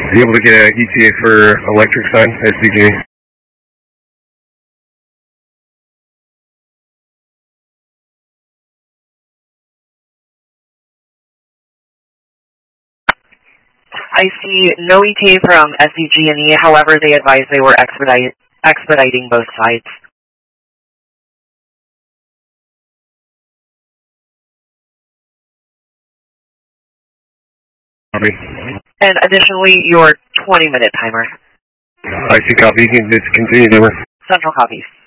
Be able to get an ETA for electric sign, SDG. I see no ETA from SDG&E, however, they advised they were expediting both sides. Copy. And additionally, your 20-minute timer. I see, copy. You can just continue, over. Central copies.